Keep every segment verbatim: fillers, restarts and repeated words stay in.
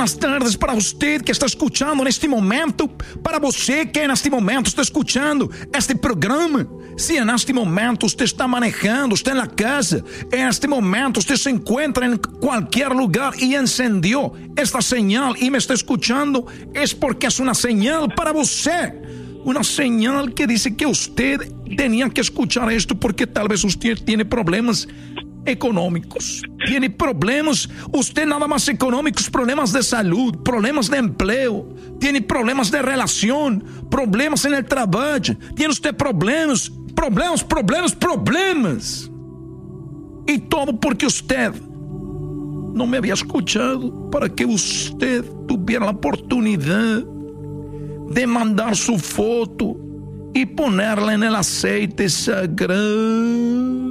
buenas tardes para usted que está escuchando en este momento, para você que en este momento está escuchando este programa. Si en este momento usted está manejando, está en la casa, en este momento usted se encuentra en cualquier lugar y encendió esta señal y me está escuchando, es porque es una señal para você. Una señal que dice que usted tenía que escuchar esto porque tal vez usted tiene problemas económicos, tiene problemas, usted nada más económicos, problemas de salud, problemas de empleo, tiene problemas de relación, problemas en el trabajo, tiene usted problemas, problemas, problemas, problemas. Y todo porque usted no me había escuchado para que usted tuviera la oportunidad de mandar su foto y ponerla en el aceite sagrado.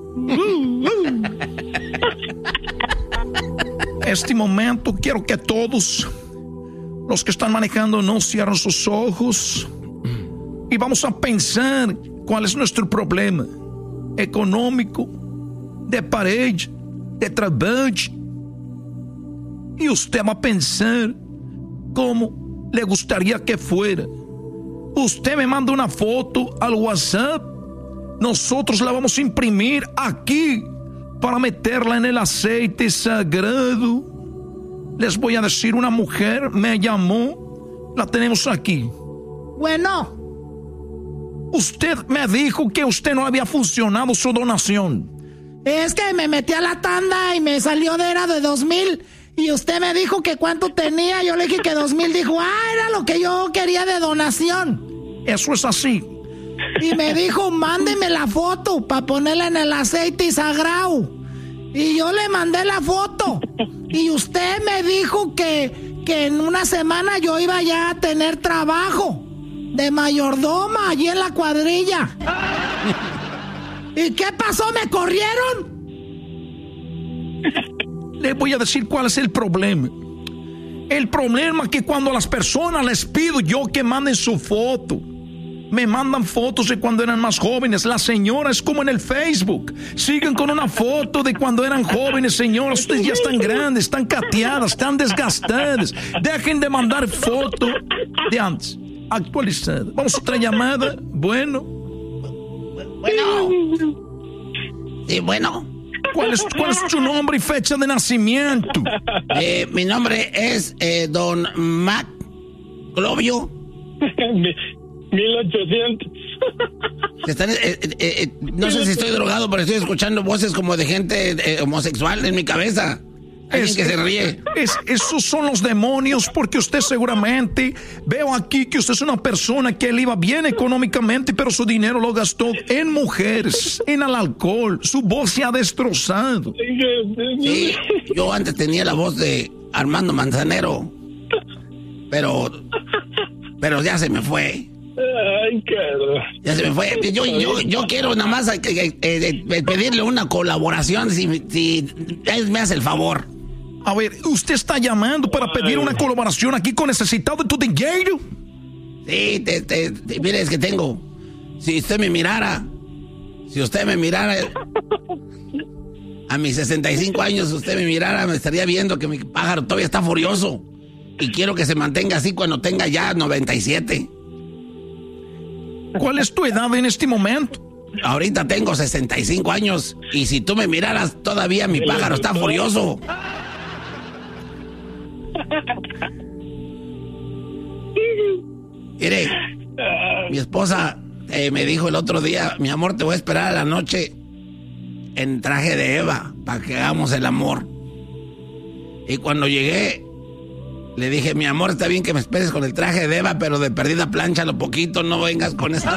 Este momento quiero que todos los que están manejando no cierren sus ojos y vamos a pensar cuál es nuestro problema económico, de pareja, de trabajo, y usted va a pensar cómo le gustaría que fuera. Usted me manda una foto al WhatsApp, nosotros la vamos a imprimir aquí para meterla en el aceite sagrado. Les voy a decir, una mujer me llamó, la tenemos aquí. Bueno. Usted me dijo que usted no había funcionado su donación. Es que me metí a la tanda y me salió de era de dos mil. Y usted me dijo que cuánto tenía. Yo le dije que dos mil. Dijo, ah, era lo que yo quería de donación. Eso es así. Y me dijo, mándeme la foto para ponerla en el aceite sagrado. Y yo le mandé la foto. Y usted me dijo que, que en una semana yo iba ya a tener trabajo de mayordoma allí en la cuadrilla. ¿Y qué pasó? ¿Me corrieron? Le voy a decir cuál es el problema. El problema es que cuando a las personas les pido yo que manden su foto, me mandan fotos de cuando eran más jóvenes. Las señoras, como en el Facebook, siguen con una foto de cuando eran jóvenes. Señoras, ustedes ya están grandes, están cateadas, están desgastadas. Dejen de mandar fotos de antes, actualizada. Vamos a otra llamada. Bueno. Bueno. Sí, bueno. ¿Cuál es, cuál es tu nombre y fecha de nacimiento? Eh, mi nombre es eh, Don Mac Clovio. mil ochocientos. Están, eh, eh, eh, no sé si estoy drogado, pero estoy escuchando voces como de gente eh, homosexual en mi cabeza. Alguien es, que se ríe. Es, esos son los demonios, porque usted seguramente, veo aquí que usted es una persona que le iba bien económicamente, pero su dinero lo gastó en mujeres, en el alcohol. Su voz se ha destrozado. Sí, yo antes tenía la voz de Armando Manzanero, pero, pero ya se me fue. Ay, caro. Ya se me fue. Yo, yo, yo quiero nada más eh, eh, eh, pedirle una colaboración, si, si él me hace el favor. A ver, ¿usted está llamando para pedir una colaboración aquí con necesitado de tu dinero? Sí, te, te, te, mire, es que tengo. Si usted me mirara, si usted me mirara, a mis sesenta y cinco años, usted me mirara, me estaría viendo que mi pájaro todavía está furioso. Y quiero que se mantenga así cuando tenga ya noventa y siete. ¿Cuál es tu edad en este momento? Ahorita tengo sesenta y cinco años. Y si tú me miraras, todavía mi pájaro está furioso. Mire, mi esposa eh, me dijo el otro día, mi amor, te voy a esperar a la noche en traje de Eva para que hagamos el amor. Y cuando llegué, le dije, mi amor, está bien que me esperes con el traje de Eva, pero de perdida plánchalo poquito, no vengas con esa.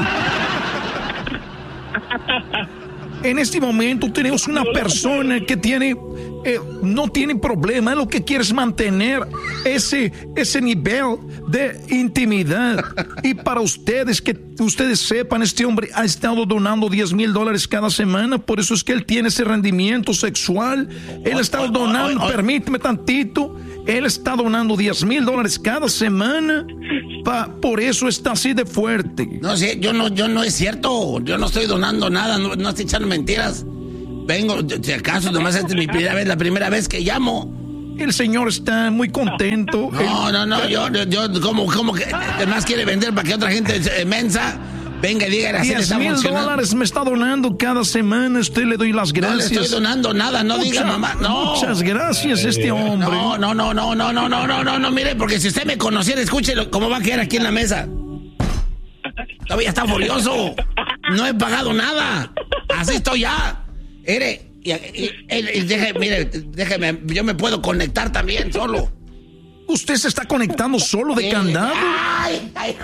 En este momento tenemos una persona que tiene, eh, no tiene problema, lo que quiere es mantener ese, ese nivel de intimidad. Y para ustedes, que ustedes sepan, este hombre ha estado donando diez mil dólares cada semana, por eso es que él tiene ese rendimiento sexual. Él está donando, permíteme tantito, él está donando diez mil dólares cada semana, pa, por eso está así de fuerte. No sé, yo no, yo no es cierto, yo no estoy donando nada, no, no estoy echando mentiras. Vengo, si acaso, nomás esta es mi primera vez, la primera vez que llamo. El señor está muy contento. No, el... no, no, yo, yo, como, como que más quiere vender para que otra gente mensa venga y diga así. diez mil dólares me está donando cada semana. Usted le doy las gracias. No le estoy donando nada, no Mucha, diga mamá. No. Muchas gracias, este hombre. No, no, no, no, no, no, no, no, no, no, mire, porque si usted me conociera, escúchelo, cómo va a quedar aquí en la mesa. Todavía está furioso. No he pagado nada. Así estoy ya. Mire, y, y, y, y, deje, mire, déjeme, yo me puedo conectar también solo. ¿Usted se está conectando solo de candado? Ay, ay,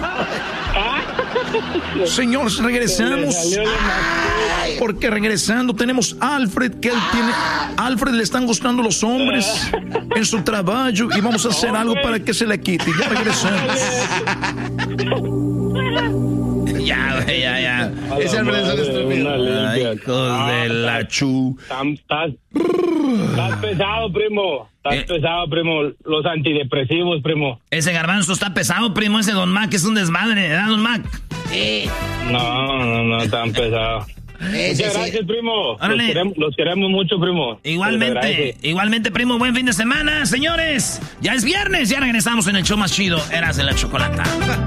Señores, regresamos. Ay. Porque regresando tenemos a Alfred, que él tiene... Alfred le están gustando los hombres en su trabajo y vamos a hacer algo para que se le quite. Ya regresamos. Ya, güey, ya, ya. Es el estúpido. Ay, hijos de la chu. Estás, estás pesado, primo. Estás eh. pesado, primo. Los antidepresivos, primo. Ese garbanzo está pesado, primo. Ese Don Mac es un desmadre, ¿verdad, Don Mac? Sí. No, no, no, tan pesado. Sí, Muchas sí, gracias, sí. primo. Los queremos, los queremos mucho, primo. Igualmente, igualmente, primo. Buen fin de semana, señores. Ya es viernes, ya regresamos en el show más chido. Eras de la Chocolata.